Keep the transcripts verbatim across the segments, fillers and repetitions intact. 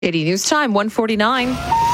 eighty News Time, one forty-nine.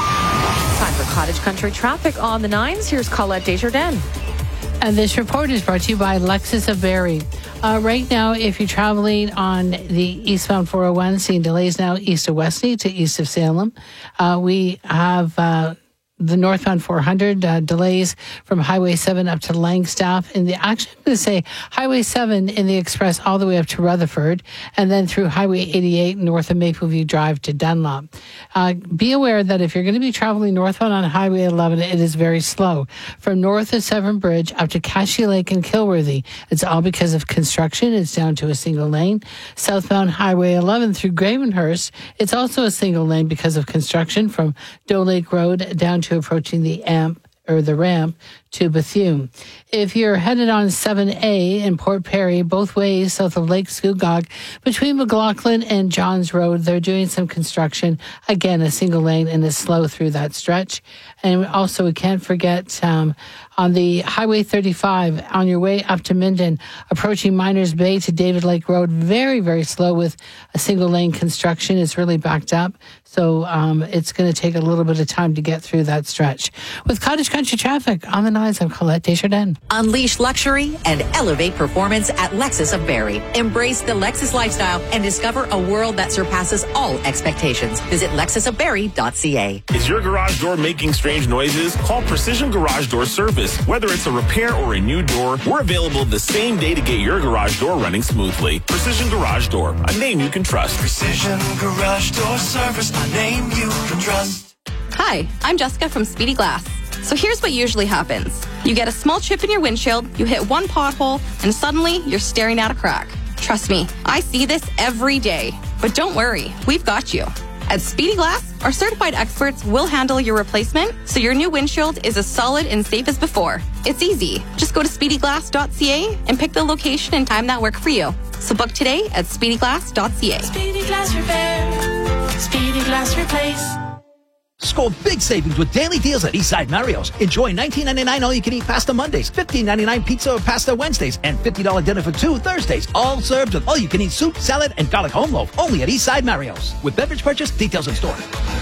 Time for Cottage Country traffic on the nines. Here's Colette Desjardins. And this report is brought to you by Lexus of Barrie. Uh, right now, if you're traveling on the eastbound four oh one, seeing delays now east of Westney to east of Salem. Uh, we have uh, the northbound four hundred uh, delays from Highway seven up to Langstaff. And the actually, I'm going to say Highway seven in the express all the way up to Rutherford, and then through Highway eighty-eight north of Mapleview Drive to Dunlop. Uh, be aware that if you're going to be traveling northbound on Highway eleven, it is very slow. From north of Severn Bridge up to Cashy Lake and Kilworthy, it's all because of construction. It's down to a single lane. Southbound Highway eleven through Gravenhurst, it's also a single lane because of construction from Doe Lake Road down to approaching the amp or the ramp to Bethune. If you're headed on seven A in Port Perry, both ways south of Lake Scugog, between McLaughlin and Johns Road, they're doing some construction. Again, a single lane and is slow through that stretch. And also, we can't forget um, on the Highway thirty-five, on your way up to Minden, approaching Miners Bay to David Lake Road, very, very slow with a single lane construction. It's really backed up. So um, it's going to take a little bit of time to get through that stretch. With Cottage Country traffic on the nines, I'm Colette Desjardins. Unleash luxury and elevate performance at Lexus of Barrie. Embrace the Lexus lifestyle and discover a world that surpasses all expectations. Visit lexus of barrie dot c a. Is your garage door making strange noises? Call Precision Garage Door Service. Whether it's a repair or a new door, we're available the same day to get your garage door running smoothly. Precision Garage Door, a name you can trust. Precision Garage Door Service, a name you can trust. Hi, I'm Jessica from Speedy Glass. So here's what usually happens. You get a small chip in your windshield, you hit one pothole, and suddenly you're staring at a crack. Trust me, I see this every day. But don't worry, we've got you. At Speedy Glass, our certified experts will handle your replacement so your new windshield is as solid and safe as before. It's easy. Just go to speedy glass dot c a and pick the location and time that work for you. So book today at speedy glass dot c a. Speedy Glass Repair. Speedy Glass Replace. Score big savings with daily deals at Eastside Mario's. Enjoy nineteen ninety-nine all-you-can-eat pasta Mondays, fifteen ninety-nine pizza or pasta Wednesdays, and fifty dollars dinner for two Thursdays. All served with all-you-can-eat soup, salad, and garlic home loaf. Only at Eastside Mario's. With beverage purchase, details in store.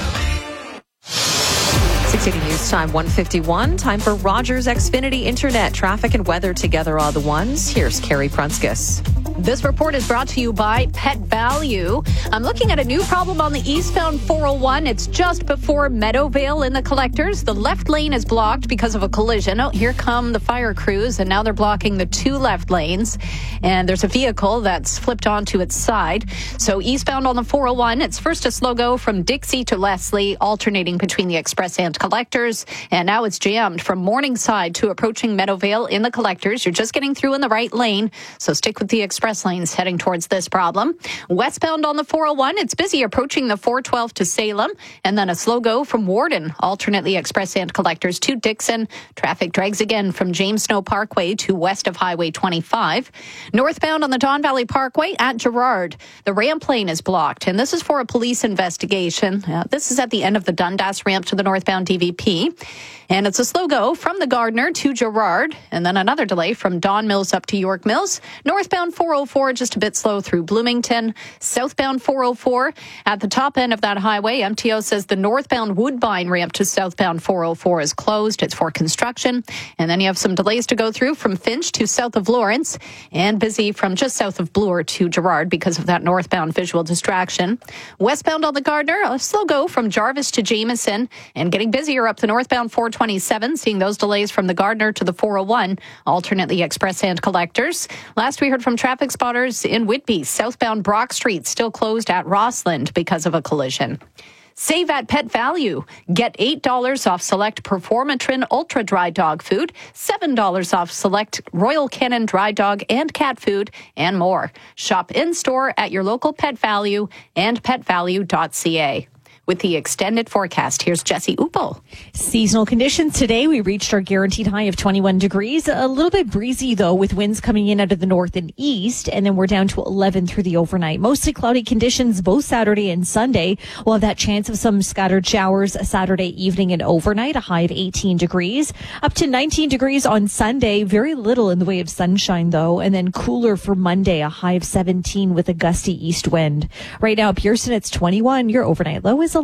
six eighty News Time, one fifty-one. Time for Rogers Xfinity Internet. Traffic and weather together are the ones. Here's Carrie Prunskis. This report is brought to you by Pet Value. I'm looking at a new problem on the eastbound four oh one. It's just before Meadowvale in the collectors. The left lane is blocked because of a collision. Oh, here come the fire crews, and now they're blocking the two left lanes. And there's a vehicle that's flipped onto its side. So eastbound on the four oh one, it's first a slow go from Dixie to Leslie, alternating between the express and collectors. And now it's jammed from Morningside to approaching Meadowvale in the collectors. You're just getting through in the right lane, so stick with the express lanes heading towards this problem. Westbound on the four oh one, it's busy approaching the four twelve to Salem, and then a slow go from Warden, alternately express and collectors to Dixon. Traffic drags again from James Snow Parkway to west of Highway twenty-five. Northbound on the Don Valley Parkway at Gerrard, the ramp lane is blocked, and this is for a police investigation. Uh, this is at the end of the Dundas ramp to the northbound D V P. And it's a slow go from the Gardner to Gerrard, and then another delay from Don Mills up to York Mills. Northbound four oh four, just a bit slow through Bloomington. Southbound four oh four, at the top end of that highway, M T O says the northbound Woodbine ramp to southbound four oh four is closed. It's for construction. And then you have some delays to go through from Finch to south of Lawrence, and busy from just south of Bloor to Gerrard because of that northbound visual distraction. Westbound on the Gardner, a slow go from Jarvis to Jameson, and getting busier up the northbound four twenty-seven, seeing those delays from the Gardner to the four oh one, alternately express and collectors. Last we heard from traffic spotters in Whitby, southbound Brock Street still closed at Rossland because of a collision. Save at Pet Value. Get eight dollars off select Performatrin Ultra Dry Dog Food, seven dollars off select Royal Canin Dry Dog and Cat Food, and more. Shop in-store at your local Pet Value and pet value dot c a. With the extended forecast, here's Jesse Upel. Seasonal conditions today. We reached our guaranteed high of twenty-one degrees. A little bit breezy, though, with winds coming in out of the north and east. And then we're down to eleven through the overnight. Mostly cloudy conditions both Saturday and Sunday. We'll have that chance of some scattered showers Saturday evening and overnight. A high of eighteen degrees. Up to nineteen degrees on Sunday. Very little in the way of sunshine, though. And then cooler for Monday. A high of seventeen with a gusty east wind. Right now, Pearson, it's twenty-one. Your overnight low is